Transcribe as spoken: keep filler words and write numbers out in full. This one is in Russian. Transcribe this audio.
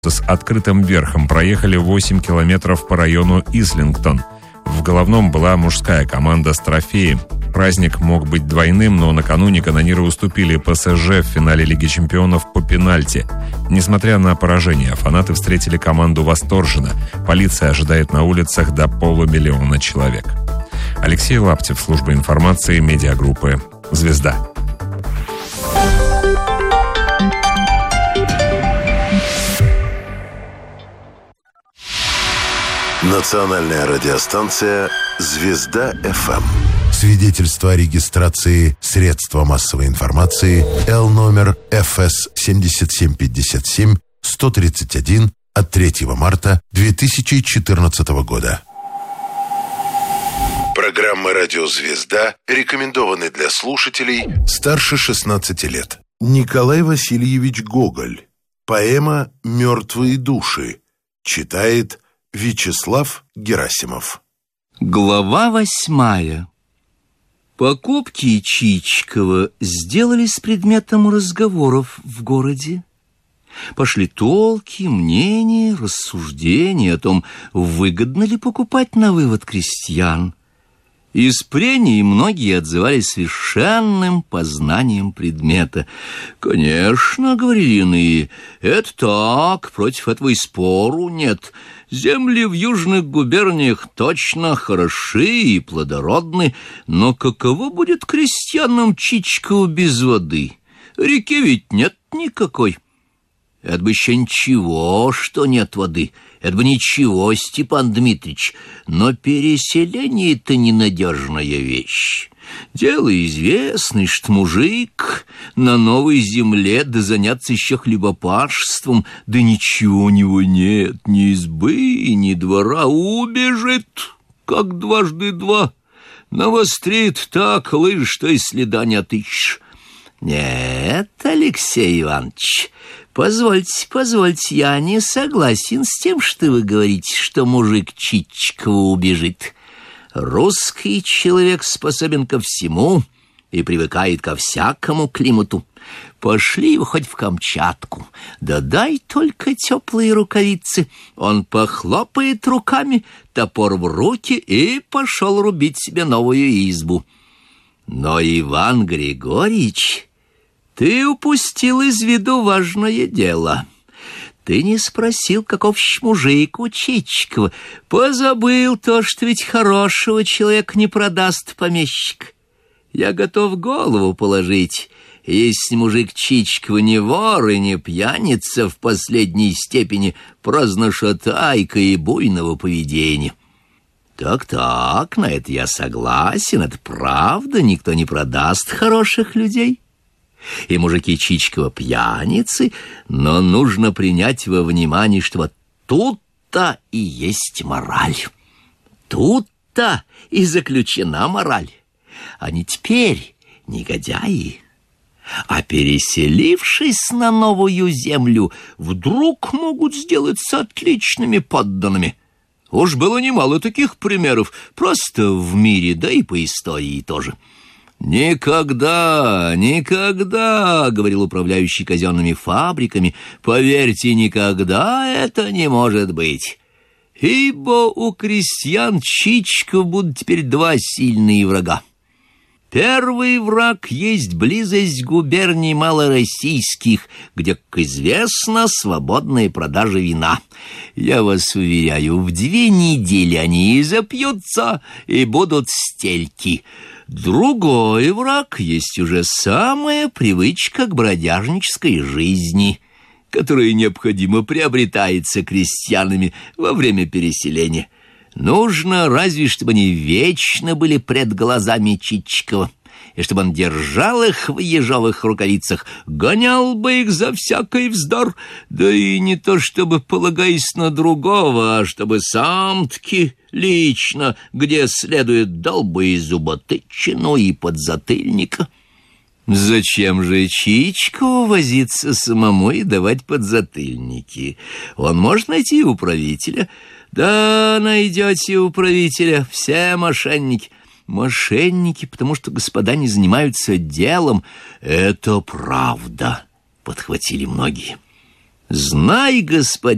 с открытым верхом проехали восемь километров по району Ислингтон. В головном была мужская команда с трофеем. Праздник мог быть двойным, но накануне канониры уступили ПСЖ в финале Лиги чемпионов по пенальти. Несмотря на поражение, фанаты встретили команду восторженно. Полиция ожидает на улицах до полумиллиона человек. Алексей Лаптев, служба информации медиагруппы «Звезда». Национальная радиостанция «Звезда-ФМ». Свидетельство о регистрации средства массовой информации Л номер эф эс семь семь пять семь сто тридцать один от третьего марта две тысячи четырнадцатого года. Программа «Радио Звезда» рекомендованы для слушателей старше шестнадцати лет. Николай Васильевич Гоголь. Поэма «Мертвые души». Читает Вячеслав Герасимов. Глава восьмая. Покупки Чичикова сделались предметом разговоров в городе. Пошли толки, мнения, рассуждения о том, выгодно ли покупать на вывод крестьян. Из прений многие отзывались совершенным познанием предмета. «Конечно, — говорили иные, — это так, против этого и спору нет. Земли в южных губерниях точно хороши и плодородны, но каково будет крестьянам Чичикову без воды? Реки ведь нет никакой». Это бы еще ничего, что нет воды. Это бы ничего, Степан Дмитрич. Но переселение-то ненадежная вещь. Дело известное, что мужик на новой земле, да заняться еще хлебопашеством, да ничего у него нет, ни избы, ни двора, убежит, как дважды два. Навострит так лыж, что и следа не отыщешь. Нет, Алексей Иванович, позвольте, позвольте, я не согласен с тем, что вы говорите, что мужик Чичикова убежит. Русский человек способен ко всему и привыкает ко всякому климату. Пошли его хоть в Камчатку, да дай только теплые рукавицы. Он похлопает руками, топор в руки и пошел рубить себе новую избу. Но, Иван Григорьевич, ты упустил из виду важное дело. Ты не спросил, каков мужик у Чичикова. Позабыл то, что ведь хорошего человека не продаст помещик. Я готов голову положить, если мужик Чичикова не вор и не пьяница в последней степени, праздношатайка и буйного поведения. Так-так, на это я согласен, это правда, никто не продаст хороших людей. И мужики Чичикова пьяницы, но нужно принять во внимание, что вот тут-то и есть мораль. Тут-то и заключена мораль. Они теперь негодяи, а переселившись на новую землю, вдруг могут сделаться отличными подданными. Уж было немало таких примеров, просто в мире, да и по истории тоже. «Никогда, никогда, — говорил управляющий казенными фабриками, — поверьте, никогда это не может быть. Ибо у крестьян Чичиков будут теперь два сильные врага. Первый враг есть близость губерний малороссийских, где, как известно, свободная продажа вина. Я вас уверяю, в две недели они и запьются, и будут стельки. Другой враг есть уже самая привычка к бродяжнической жизни, которая необходимо приобретается крестьянами во время переселения. Нужно разве чтобы они вечно были пред глазами Чичикова, и чтобы он держал их в ежовых рукавицах, гонял бы их за всякий вздор, да и не то чтобы полагаясь на другого, а чтобы сам-таки лично, где следует, дал бы и зуботычину, и подзатыльника. Зачем же Чичикову возиться самому и давать подзатыльники? Он может найти управителя. Да, найдете управителя, все мошенники. Мошенники, потому что господа не занимаются делом. Это правда, подхватили многие. Знай, господин,